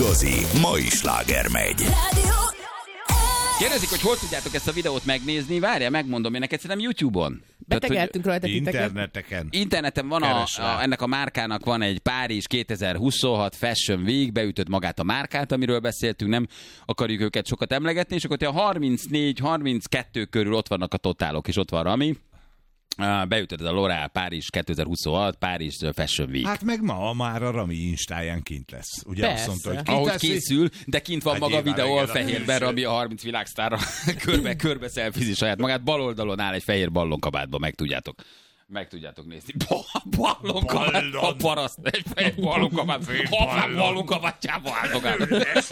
Igazi mai sláger megy. Kérdezik, hogy hol tudjátok ezt a videót megnézni. Várjál, megmondom én neked, szerintem YouTube-on. Betegeltünk rajta interneteken. Interneten van ennek a márkának van egy Párizs 2026 Fashion Week, beütött magát a márkát, amiről beszéltünk, nem akarjuk őket sokat emlegetni, és akkor a 34-32 körül ott vannak a totálok, és ott van Rami. Beütött a L'Oréal Párizs 2026, Párizs Fashion Week. Hát meg ma már a Rami instáján kint lesz. Ugye Persze. azt mondta, hogy kint Ahogy lesz, készül, de kint van Hát maga a nyilván, videó, igen, fehérben Rami a 30 világsztárra körbe szelfizi saját magát. Bal oldalon áll egy fehér ballonkabátban, meg tudjátok nézni. Ballonkabát, a paraszt, egy fehér ballonkabát, ballonkabátjába álltok.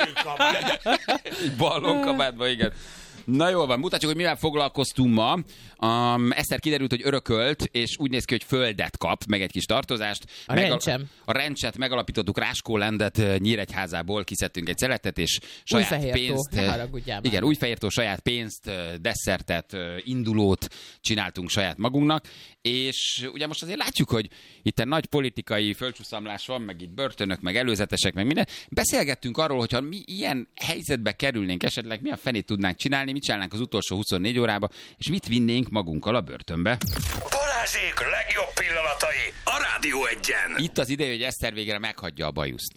Ballonkabátban, igen. Na jól van, mutatjuk, hogy mivel foglalkoztunk ma. Egyszer kiderült, hogy örökölt, és úgy néz ki, hogy földet kap, meg egy kis tartozást. A Rencset megalapítottuk, Ráskólandet Nyíregyházából kiszedtünk egy szeletet, és saját pénzt. Igen, Újfehértó, saját pénzt, desszertet, indulót csináltunk saját magunknak. És ugye most azért látjuk, hogy itt egy nagy politikai földcsúszamlás van, meg itt börtönök, meg előzetesek, meg minden. Beszélgettünk arról, hogyha mi ilyen helyzetbe kerülnénk esetleg, mi a fenét tudnánk csinálni, mit csinálnánk az utolsó 24 órába, és mit vinnénk magunkkal a börtönbe. Balázsék legjobb pillanatai a Rádió Egyen. Itt az ideje, hogy Eszter végre meghagyja a bajuszt.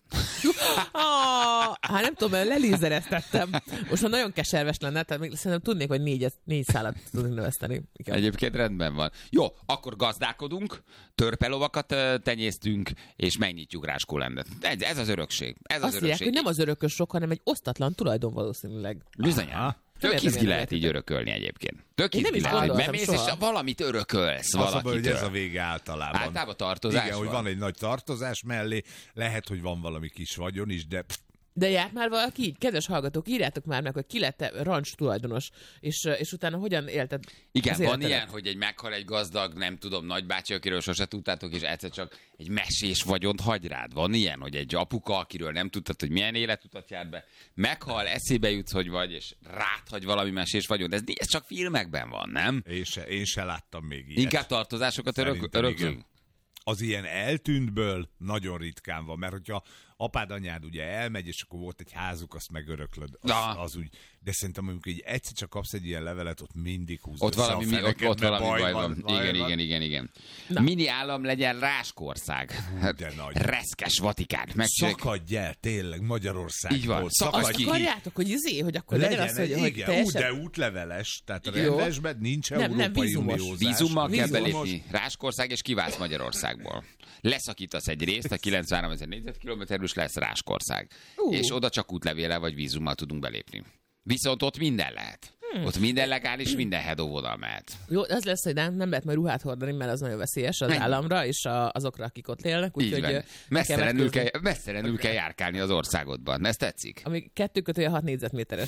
Hát nem tudom, lelézereztettem. Most már nagyon keserves lenne, tehát még szerintem tudnék, hogy négy szálat tudnék növeszteni. Igen. Egyébként rendben van. Jó, akkor gazdálkodunk, törpelovakat tenyésztünk, és megnyitjuk Ráskólandet. Ez az örökség. Azt mondják, hogy nem az örökösök, hanem egy osztatlan tulajdon valószínűleg. Bizonyán. Tök izgi lehet így örökölni egyébként. Tök izgi lehet, hogy bemész, és valamit örökölsz valakitől. hogy ez a vége általában. Általában tartozás igen, hogy van egy nagy tartozás mellé, lehet, hogy van valami kis vagyon is, de járt már valaki így? Kedves hallgatók, írjátok már meg, hogy ki lett rancs tulajdonos, és utána hogyan élted? Igen, van ilyen, hogy meghal egy gazdag, nem tudom, nagybácsi, akiről sose tudtátok, és egyszer csak egy mesés vagyont hagy rád. Van ilyen, hogy egy apuka, akiről nem tudtad, hogy milyen életutat járt be, meghal, eszébe jutsz, hogy vagy, és ráthagy valami mesés vagyont. Ez csak filmekben van, nem? Én se láttam még ilyet. Inkább tartozásokat öröklünk? Az ilyen eltűntből nagyon ritkán van, mert hogyha apád, anyád ugye elmegy, és akkor volt egy házuk, azt megöröklöd, az úgy. De szerintem amikor így egyszer csak kapsz egy ilyen levelet, ott mindig húzd ott valami baj van. Igen. Mini állam legyen Ráskország. Reszkes Vatikán. Szakadj el, tényleg, Magyarországból. Így van. Azt akarjátok, hogy akkor legyen az, hogy teljesen... de útleveles, tehát a rendesben nincs európai uniózás. Vízummal kell belépni Ráskország, és kiválsz Magyarországból. Leszakítasz egy részt, a 93 000 négyzetkilométerről, és lesz Ráskország. És oda csak útlevéllel vagy vízummal tudunk belépni. Viszont ott minden lehet. Ott minden legális, minden head-oldal mehet. Jó, az lesz, hogy nem lehet majd ruhát hordani, mert az nagyon veszélyes az államra és azokra, akik ott élnek. Úgyhogy messzelenül kell járkálni az országodban. Ez tetszik? Ami 2/6 négyzetméteres.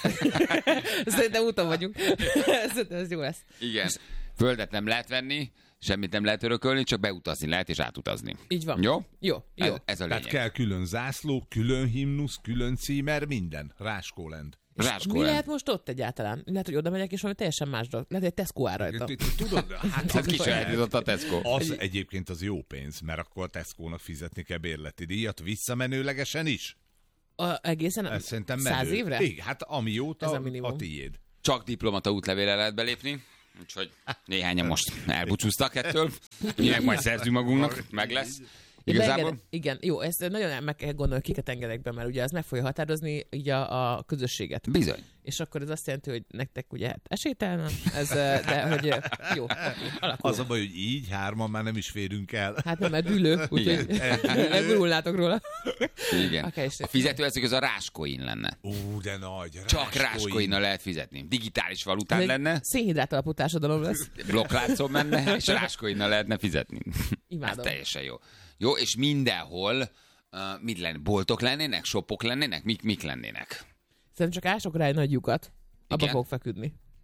Szerintem úton vagyunk. Szerintem ez jó lesz. Igen. Földet nem lehet venni, semmit nem lehet örökölni, csak beutazni lehet és átutazni. Így van. Jó? Jó. Ez a lényeg. Tehát kell külön zászló, külön himnusz, külön címer, minden. Ráskóland. Mi lehet most ott egyáltalán? Lehet, hogy oda megyek, és valami teljesen más dolog. Lehet, hogy Tesco áll rajta. Tudod, hát kisajátított a Tesco. Az egyébként az jó pénz, mert akkor a Tesco-nak fizetni kell bérleti díjat visszamenőlegesen is. Egészen 100 évre? Igen, hát amióta a tiéd. Csak diplomata útlevélre lehet belépni, úgyhogy néhányan most elbúcsúztak ettől. Mi meg majd szerzünk magunknak, meg lesz. Igazából? Igen, jó, ezt nagyon meg kell gondolni, kiket engedek be, mert ugye ez meg fogja határozni így a közösséget. Bizony. És akkor ez azt jelenti, hogy nektek ugye hát esélytelen, de hogy jó, alakul. Az a baj, hogy így hárman már nem is férünk el. Hát nem, mert dűlő, úgyhogy megurulnátok róla. Igen. Okay, a fizetőeszköz a Ráskoin lenne. De nagy. Csak Ráskoinnal lehet fizetni. Digitális valután lenne. Szénhidrát alapú társadalom lesz. Blokkláncon menne, és Ráskoinnal lehetne fizetni. Imádom. Ez teljesen jó. Jó, és mindenhol mit lenne? Boltok lennének? Shopok lennének? Mik lennének? Szerintem csak ások rá egy nagy lyukat, abba fog feküdni.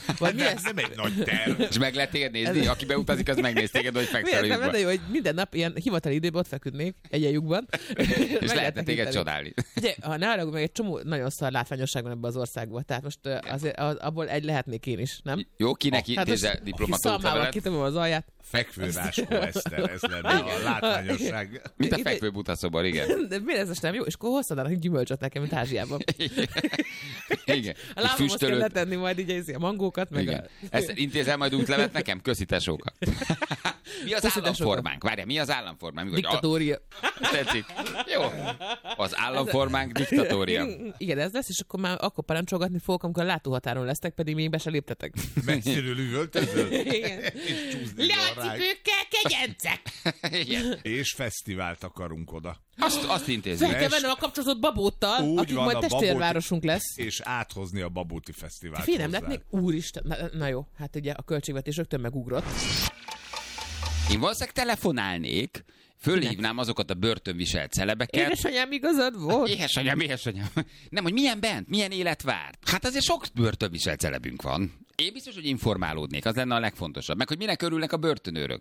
Vagy mi ez? Nem egy nagy terv. És meg lehet téged nézni? Aki beutazik, az megnéz téged, hogy fekszel a lyukban. Miért? Hogy minden nap ilyen hivatali időben ott feküdnék egy lyukban. És lehetne téged csodálni. Ugye, ha ne arra, meg egy csomó nagyon szar látványosság van ebben az országban. Tehát most azért abból egy lehetnék én is, nem? Jó, kinek intézze diplomatót levelet? Kitömöm az alját. Fekvőráskó Eszter, ez lenne a látványosság. Mint a fekvő butaszobar, igen. De miért ez most nem jó? És akkor hozzanak gyümölcsöt nekem, mint Ázsiában. Igen. A lábamhoz kell letenni majd így a mangókat, meg igen. Ezt intézel majd útlevet nekem? Köszi tesókat. Mi az államformánk? Várjál, mi az államformánk? Diktatória. Tetszik. Jó. Az államformánk diktatória. Igen, ez lesz, és akkor parancsolgatni fogok, amikor a látóhatáron lesztek, pedig még be se léptetek. Messziről üvöltözöl? Igen. Leacipőkkel, kegyencek! És fesztivált akarunk oda. Azt intézzük. Fel kell vennem a kapcsolatot Babóttal, akik majd testvérvárosunk lesz. És áthozni a Babóti Fesztivált. Fi, nem lett még? Úristen. Na jó, hát ugye a költségvetés rögtön megugrott. Én valószínűleg telefonálnék, fölhívnám azokat a börtönviselt celebeket. Édesanyám, igazad volt? Édesanyám. Nem, hogy milyen bent, milyen élet vár. Hát azért sok börtönviselt celebünk van. Én biztos, hogy informálódnék, az lenne a legfontosabb. Meg, hogy minek örülnek a börtönőrök.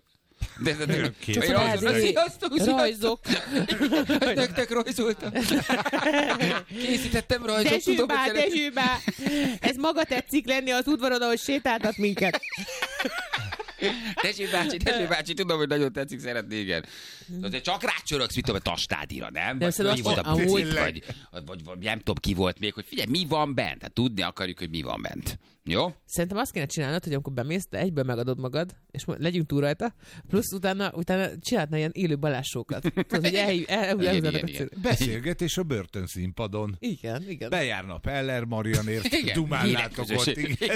Rajzok. Nektek rajzoltam. Készítettem rajzot. Dezsőbá. Ez maga tetszik lenni az udvaron, ahogy sétáltat minket. Dezső bácsi, tudom, hogy nagyon tetszik, szeretné, igen. Azért csak rácsöröksz, mit tudom, a tastádira, nem? Vagy mi volt a bulit, vagy nem tudom, ki volt még, hogy figyelj, mi van bent? Hát tudni akarjuk, hogy mi van bent. Jó? Szerintem azt kéne csinálnod, hogy amikor bemész, te egyből megadod magad, és legyünk túl rajta, plusz utána csinálhatna ilyen élő balássókat. Tudod, hogy elhúzzátok a cél. Beszélgetés a börtönszínpadon. Igen. Bejárna Peller Marianért, dumálnátok ott.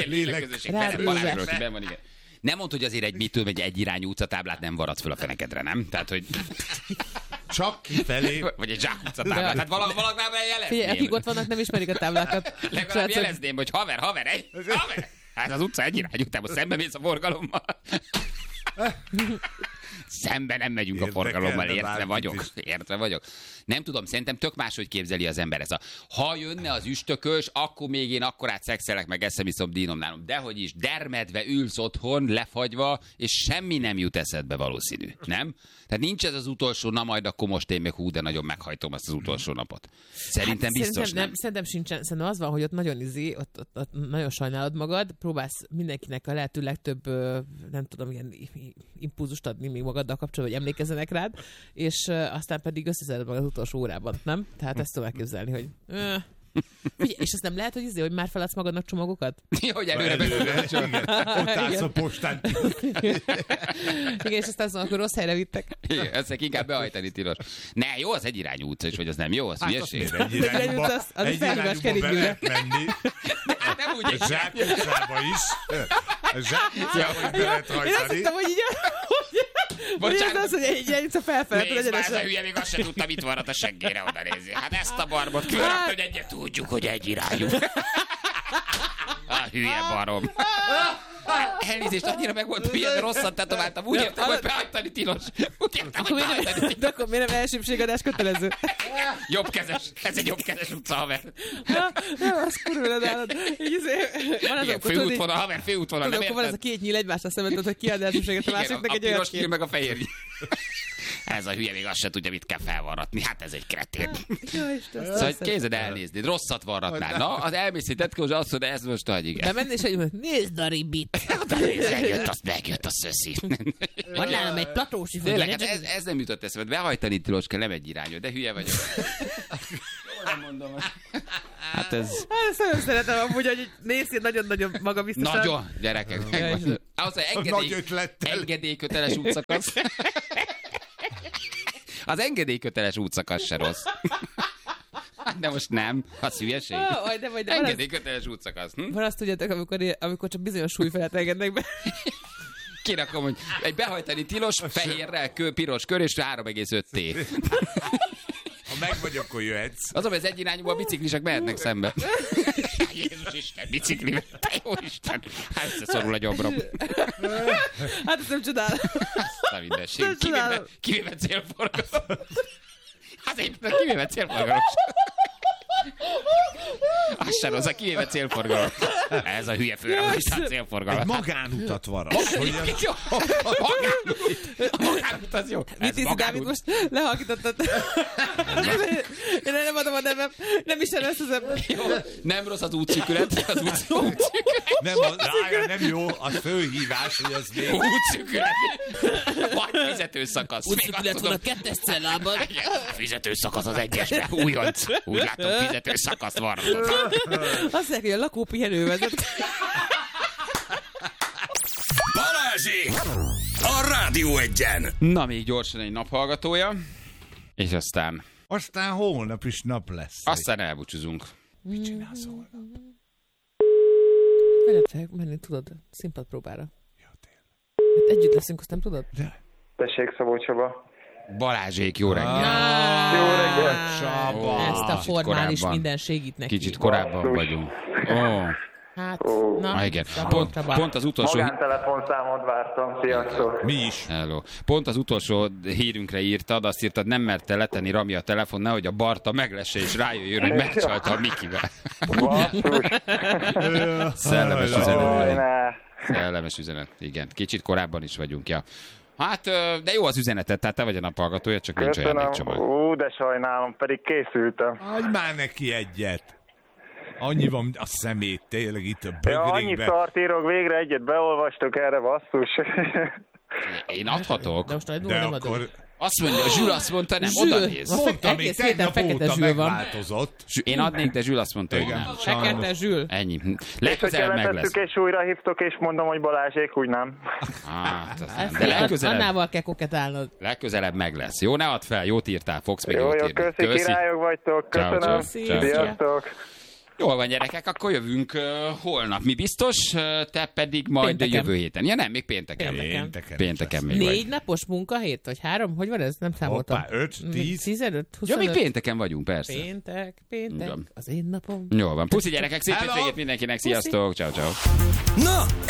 Igen. Nem mondd, hogy azért egy egyirányú utcatáblát nem varadsz föl a fenekedre, nem? Tehát, hogy... Csak kifelé. Vagy egy zsákutcatáblát. Tehát valakivel jelezném. Figyelj, akik ott vannak, nem ismerik a táblákat. Legalább jelezném, hogy haver. Hát az utca egyirányú, te most szembe mész a forgalommal. Szemben nem megyünk a forgalommal, értve vagyok. Nem tudom, szerintem tök máshogy képzeli az ember ez ha jönne az üstökös, akkor még én akkorát szexelek, meg eszem iszom dínom nálam. Dehogy is, dermedve ülsz otthon, lefagyva, és semmi nem jut eszedbe valószínű, nem? Tehát nincs ez az utolsó, na majd akkor most én még de nagyon meghajtom azt az utolsó napot. Szerintem biztos nem. Szerintem sincsen. Szerintem az van, hogy ott nagyon ott nagyon sajnálod magad, próbálsz mindenkinek a lehető legtöbb, nem tudom, ilyen impulzust adni még magaddal kapcsolatban, hogy emlékezzenek rád, és aztán pedig összeszeded magad az utolsó órában, nem? Tehát ezt tudom elképzelni, hogy... Figyelj, és azt nem lehet, hogy már feladsz magadnak csomagokat? Hogy előre. Ott állsz a postán. Igen, és aztán akkor rossz helyre vittek. Igen, ezt inkább behajtani tilos. Ne, jó, az egyirányú utca is, vagy az nem jó, az hülyeség. Egyirányúba be lehet menni. Nem úgy egy zsákutcába is. Zsákutcába is be lehet hajtani. Én azt hittem, hogy így... Bocsánat. Ez az, hogy egy utca felfelé. Nézd már, ez a hülye, még azt sem tudta, mit varrat a seggére oda nézni. Hát ezt a barbot különböző, hogy egyet tudjuk, hogy egyirányú. A hülye barom. Elnézést, annyira meg volt hülye, de rosszat tetováltam. Úgy értem, hogy behajtani tilos. De akkor miért nem elsőbségadás kötelező? Jobbkezes. Ez egy jobbkezes utca, haver. Az kurva nálad. Igen, főútvonal, haver, főútvonal. Tudod, akkor van ez a két nyíl egymásra szemben, hogy kiad elsőbséget a másiknak egy olyat kér. Meg a fehér. Ez a hülye még azt se tudja, mit kell felvarratni. Hát ez egy kretén. Szóval képzeld elnézni, rosszat varratnál. Na, az elmész, tetkós azt mondja, ez most nagy, igen. De menni és hogy nézd a ribit. Megjött a szöszi. Van nálam egy platósi fő. Ez nem jutott eszembe. Behajtani tilos kell, nem egy irányú, de hülye vagyok. Nem mondom. Hát ez... Ezt nagyon szeretem amúgy, hogy nézd, nagyon-nagyon magabiztosan. Nagyon, gyerekek. Ahhoz, hogy engedélyköteles útszakasz. Az engedélyköteles útszakasz se rossz. De most nem. Az hülyeség. Engedélyköteles útszakasz. Van azt tudjátok, amikor csak bizonyos súly felett engednek be. Kirakom, hogy egy behajtani tilos, fehérrel, piros kör és 3,5 T. Ha meg vagy, akkor jöhetsz. Az, hogy az egyirányúban a biciklisek mehetnek szembe. Jézus Isten, biciklivel. Jó Isten. Hát összeszorul a gyomrom. Hát ezt nem csodálom. Na mindesség. Kivéve célforgalom. Hát egyébként kivéve célforgalom. Az sem az a kivéve célforgalom. Ez a hülye főállítás célforgalom. Egy magánutat varas. A magánút az jó. Mit hiszi, Dávid, most lehalkítottad? Én nem adom a nevem. Nem is lesz az ember. Nem rossz az útszűkület. Az útszűkület. Nem jó, az főhívás, hogy ez még... Útszűkület. Vagy fizetőszakasz. Útszűkület van a 2-es cellában. Fizetőszakasz az 1-esben. Újonc. Úgy látom, fizetőszakaszt van. Azt mondják, hogy a lakópihenő vezet. Balázsék! A Rádió Egyen! Na, még gyorsan egy naphallgatója. És aztán... Aztán holnap is nap lesz. Aztán elbúcsúzunk. Mit csinálsz holnap? Menettek menni, tudod, színpadpróbára. Ja, tényleg. Hát együtt leszünk, azt nem tudod? De... Tessék, Szabó Csaba. Balázsék, jó reggel. Jó reggel. Csaba. Ezt a formális korábban. mindenségit neki. Kicsit korábban vagyunk. Ó, Hát, igen. Pont az utolsó... Magántelefonszámot vártam. Sziasztok. Mi is. Hello. Pont az utolsó hírünkre írtad, azt írtad, nem merte letenni Rami a telefon, nehogy a Barta meglesse és rájöjjön, hogy megcsalta a Mikivel. Basszus. Szellemes üzenet. Ne. Szellemes üzenet, igen. Kicsit korábban is vagyunk, ja. Hát, de jó az üzenetet, tehát te vagy a naphallgatója, csak nincs olyan Köszönöm. csomag. De sajnálom, pedig készültem. Adj már neki egyet. Annyi van a szemét, tényleg itt a Ja, annyit bögrékbe. szart írok, végre egyet beolvastok erre, basszus. Én adhatok? De most De nem adom. akkor Azt mondja, Zsül azt mondta, nem, oda néz. mondta, még egész héten tegnap fekete óta Zsül van. megváltozott. Én adnék, de Zsül azt mondta, hogy nem. Fekete Zsül. Ennyi. És hogyha Legközelebb meg lesz. letettük és újra hívtok, és mondom, hogy Balázsék, úgy nem. Hát, de legközelebb, Annával kell koketálnod. legközelebb meg lesz. Jó, ne add fel, jót írtál, fogsz még Jó, jót jó, írni. köszi, királyok vagytok. Ciao, Köszönöm. ciao, ciao. Sziasztok. Jól van, gyerekek, akkor jövünk holnap. Mi biztos, te pedig majd Pénteken. jövő héten. Ja nem, még pénteken. Pénteken még 4 vagy. napos munkahét? Vagy 3? Hogy van ez? Nem számoltam. Hoppá, 5, 10. 15, Ja, 25. még pénteken vagyunk, persze. Péntek, Igen. az én napom. Jól van. Puszi gyerekek, szép Hello! hétvégét mindenkinek. Sziasztok, ciao, ciao. Na,